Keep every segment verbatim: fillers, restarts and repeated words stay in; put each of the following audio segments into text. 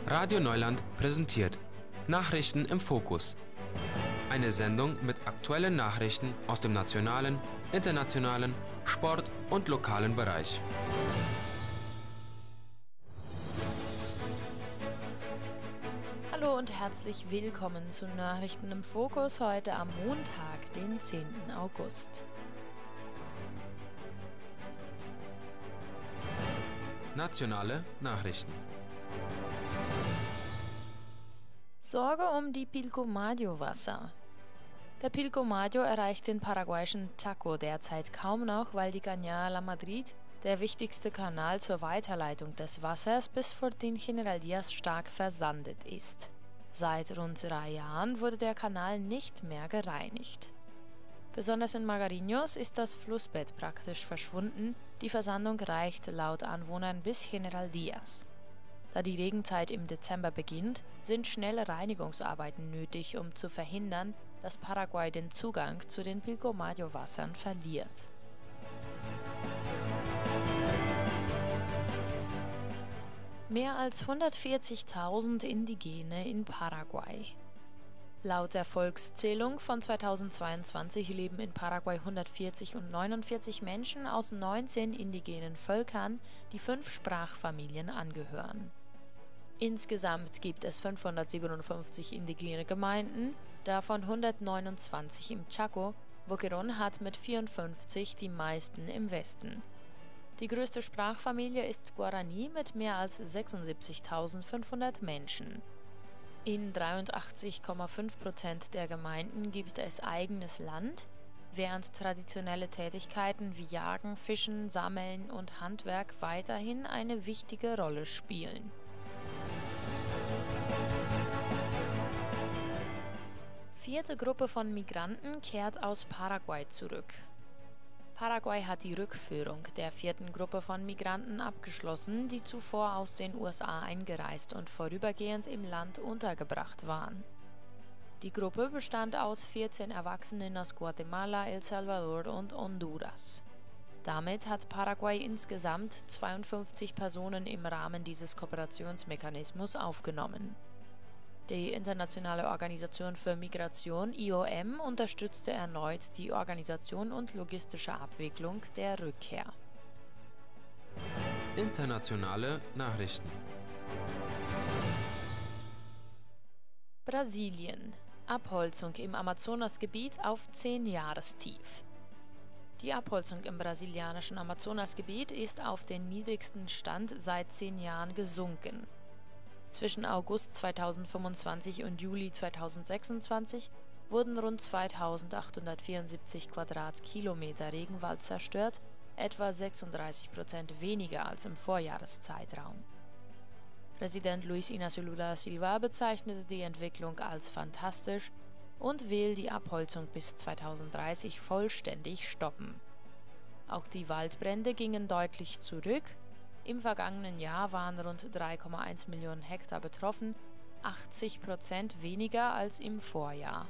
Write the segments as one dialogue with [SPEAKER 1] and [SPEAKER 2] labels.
[SPEAKER 1] Radio Neuland präsentiert Nachrichten im Fokus. Eine Sendung mit aktuellen Nachrichten aus dem nationalen, internationalen, Sport- und lokalen Bereich.
[SPEAKER 2] Hallo und herzlich willkommen zu Nachrichten im Fokus heute am Montag, den zehnten August.
[SPEAKER 1] Nationale Nachrichten.
[SPEAKER 2] Sorge um die Pilcomayo-Wasser. Der Pilcomayo erreicht den paraguayischen Chaco derzeit kaum noch, weil die Cañada La Madrid, der wichtigste Kanal zur Weiterleitung des Wassers, bis vor den General Díaz stark versandet ist. Seit rund drei Jahren wurde der Kanal nicht mehr gereinigt. Besonders in Magariños ist das Flussbett praktisch verschwunden, die Versandung reicht laut Anwohnern bis General Díaz. Da die Regenzeit im Dezember beginnt, sind schnelle Reinigungsarbeiten nötig, um zu verhindern, dass Paraguay den Zugang zu den Pilcomayo-Wassern verliert. Mehr als hundertvierzigtausend Indigene in Paraguay. Laut der Volkszählung von zweitausendzweiundzwanzig leben in Paraguay hundertvierzig und neunundvierzig Menschen aus neunzehn indigenen Völkern, die fünf Sprachfamilien angehören. Insgesamt gibt es fünfhundertsiebenundfünfzig indigene Gemeinden, davon hundertneunundzwanzig im Chaco. Boquerón hat mit vierundfünfzig die meisten im Westen. Die größte Sprachfamilie ist Guarani mit mehr als sechsundsiebzigtausendfünfhundert Menschen. In dreiundachtzig Komma fünf Prozent der Gemeinden gibt es eigenes Land, während traditionelle Tätigkeiten wie Jagen, Fischen, Sammeln und Handwerk weiterhin eine wichtige Rolle spielen. Vierte Gruppe von Migranten kehrt aus Paraguay zurück. Paraguay hat die Rückführung der vierten Gruppe von Migranten abgeschlossen, die zuvor aus den U S A eingereist und vorübergehend im Land untergebracht waren. Die Gruppe bestand aus vierzehn Erwachsenen aus Guatemala, El Salvador und Honduras. Damit hat Paraguay insgesamt zweiundfünfzig Personen im Rahmen dieses Kooperationsmechanismus aufgenommen. Die Internationale Organisation für Migration I O M unterstützte erneut die Organisation und logistische Abwicklung der Rückkehr.
[SPEAKER 1] Internationale Nachrichten.
[SPEAKER 2] Brasilien. Abholzung im Amazonasgebiet auf zehn Jahrestief. Die Abholzung im brasilianischen Amazonasgebiet ist auf den niedrigsten Stand seit zehn Jahren gesunken. Zwischen August zweitausendfünfundzwanzig und Juli zweitausendsechsundzwanzig wurden rund zweitausendachthundertvierundsiebzig Quadratkilometer Regenwald zerstört, etwa sechsunddreißig Prozent weniger als im Vorjahreszeitraum. Präsident Luiz Inácio Lula da Silva bezeichnete die Entwicklung als fantastisch und will die Abholzung bis zweitausenddreißig vollständig stoppen. Auch die Waldbrände gingen deutlich zurück. Im vergangenen Jahr waren rund drei Komma eins Millionen Hektar betroffen, achtzig Prozent weniger als im Vorjahr.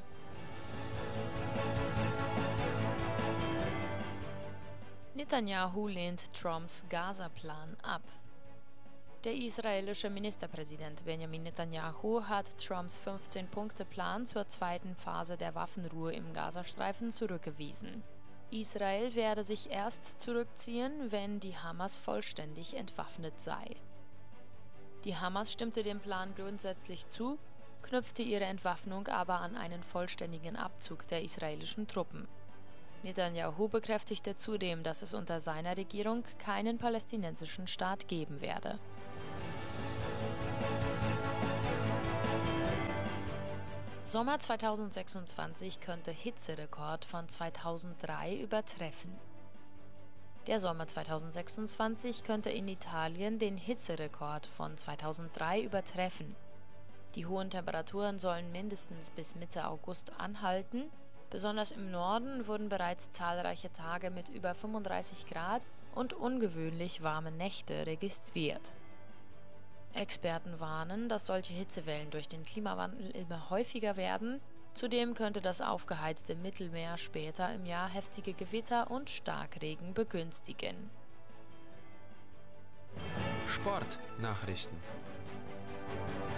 [SPEAKER 2] Netanyahu lehnt Trumps Gaza-Plan ab. Der israelische Ministerpräsident Benjamin Netanyahu hat Trumps fünfzehn-Punkte-Plan zur zweiten Phase der Waffenruhe im Gazastreifen zurückgewiesen. Israel werde sich erst zurückziehen, wenn die Hamas vollständig entwaffnet sei. Die Hamas stimmte dem Plan grundsätzlich zu, knüpfte ihre Entwaffnung aber an einen vollständigen Abzug der israelischen Truppen. Netanyahu bekräftigte zudem, dass es unter seiner Regierung keinen palästinensischen Staat geben werde. Sommer zweitausendsechsundzwanzig könnte Hitzerekord von zweitausenddrei übertreffen. Der Sommer zweitausendsechsundzwanzig könnte in Italien den Hitzerekord von zweitausenddrei übertreffen. Die hohen Temperaturen sollen mindestens bis Mitte August anhalten. Besonders im Norden wurden bereits zahlreiche Tage mit über fünfunddreißig Grad und ungewöhnlich warme Nächte registriert. Experten warnen, dass solche Hitzewellen durch den Klimawandel immer häufiger werden. Zudem könnte das aufgeheizte Mittelmeer später im Jahr heftige Gewitter und Starkregen begünstigen.
[SPEAKER 1] Sportnachrichten.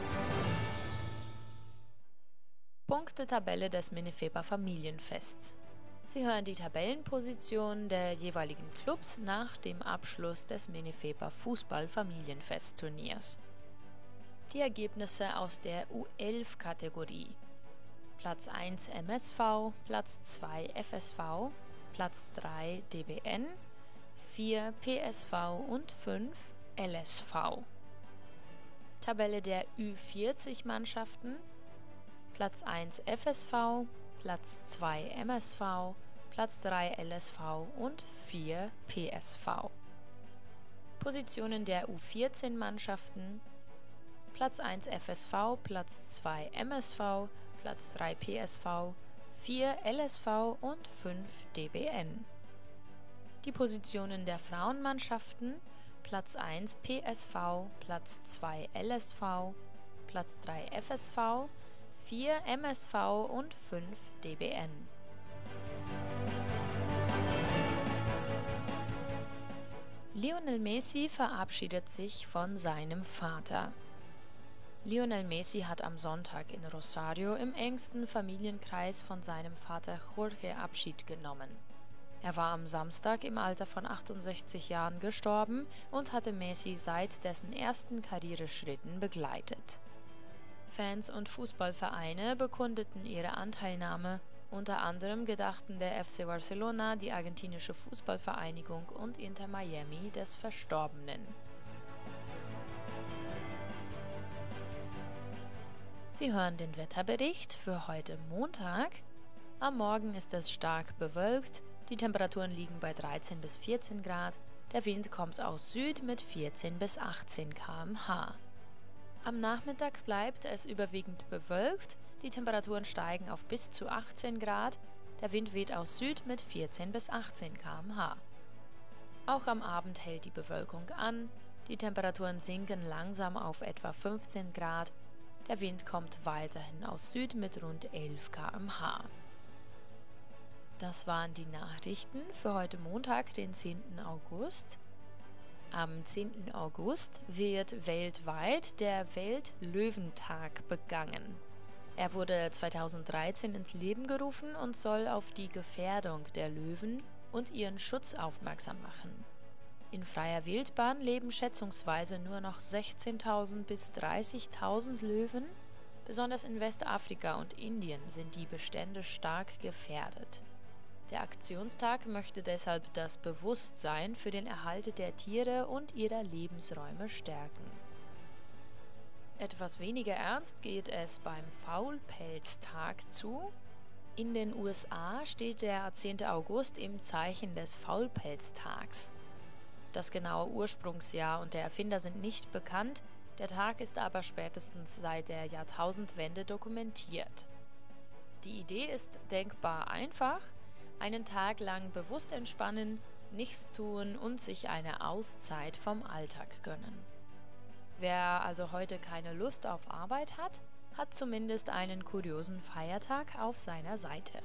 [SPEAKER 2] Punktetabelle des Minifepa Familienfests. Sie hören die Tabellenposition der jeweiligen Clubs nach dem Abschluss des Minifepa Fußball-Familienfest-Turniers. Die Ergebnisse aus der U elf Kategorie: Platz eins M S V, Platz zwei F S V, Platz drei D B N, vier P S V und fünf L S V. Tabelle der Ü vierzig Mannschaften: Platz eins F S V, Platz zwei M S V, Platz drei L S V und vier P S V. Positionen der U vierzehn Mannschaften: Platz eins F S V, Platz zwei M S V, Platz drei P S V, vier L S V und fünf D B N. Die Positionen der Frauenmannschaften: Platz eins P S V, Platz zwei L S V, Platz drei F S V, vier M S V und fünf D B N. Lionel Messi verabschiedet sich von seinem Vater. Lionel Messi hat am Sonntag in Rosario im engsten Familienkreis von seinem Vater Jorge Abschied genommen. Er war am Samstag im Alter von achtundsechzig Jahren gestorben und hatte Messi seit dessen ersten Karriereschritten begleitet. Fans und Fußballvereine bekundeten ihre Anteilnahme, unter anderem gedachten der F C Barcelona, die argentinische Fußballvereinigung und Inter Miami des Verstorbenen. Sie hören den Wetterbericht für heute Montag. Am Morgen ist es stark bewölkt, die Temperaturen liegen bei dreizehn bis vierzehn Grad, der Wind kommt aus Süd mit vierzehn bis achtzehn Kilometer pro Stunde. Am Nachmittag bleibt es überwiegend bewölkt, die Temperaturen steigen auf bis zu achtzehn Grad, der Wind weht aus Süd mit vierzehn bis achtzehn Kilometer pro Stunde. Auch am Abend hält die Bewölkung an, die Temperaturen sinken langsam auf etwa fünfzehn Grad, der Wind kommt weiterhin aus Süd mit rund elf Kilometer pro Stunde. Das waren die Nachrichten für heute Montag, den zehnten August. Am zehnten August wird weltweit der Weltlöwentag begangen. Er wurde zweitausenddreizehn ins Leben gerufen und soll auf die Gefährdung der Löwen und ihren Schutz aufmerksam machen. In freier Wildbahn leben schätzungsweise nur noch sechzehntausend bis dreißigtausend Löwen. Besonders in Westafrika und Indien sind die Bestände stark gefährdet. Der Aktionstag möchte deshalb das Bewusstsein für den Erhalt der Tiere und ihrer Lebensräume stärken. Etwas weniger ernst geht es beim Faulpelztag zu. In den U S A steht der zehnte August im Zeichen des Faulpelztags. Das genaue Ursprungsjahr und der Erfinder sind nicht bekannt, der Tag ist aber spätestens seit der Jahrtausendwende dokumentiert. Die Idee ist denkbar einfach: einen Tag lang bewusst entspannen, nichts tun und sich eine Auszeit vom Alltag gönnen. Wer also heute keine Lust auf Arbeit hat, hat zumindest einen kuriosen Feiertag auf seiner Seite.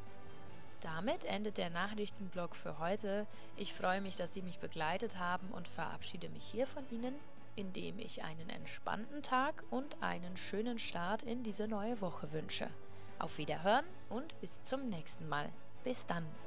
[SPEAKER 2] Damit endet der Nachrichtenblock für heute. Ich freue mich, dass Sie mich begleitet haben und verabschiede mich hier von Ihnen, indem ich einen entspannten Tag und einen schönen Start in diese neue Woche wünsche. Auf Wiederhören und bis zum nächsten Mal. Bis dann.